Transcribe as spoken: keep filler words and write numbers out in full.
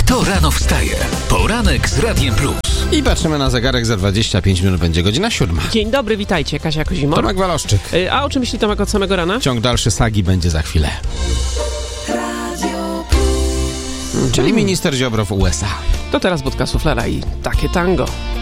To rano wstaje. Poranek z Radiem Plus. I patrzymy na zegarek, za dwadzieścia pięć minut będzie godzina siódma. Dzień dobry, witajcie, Kasia Kozimor. Tomek Waloszczyk. Y, A o czym myśli Tomek od samego rana? Ciąg dalszy sagi będzie za chwilę. Mhm. Czyli minister Ziobro w U S A. To teraz budka suflera i takie tango.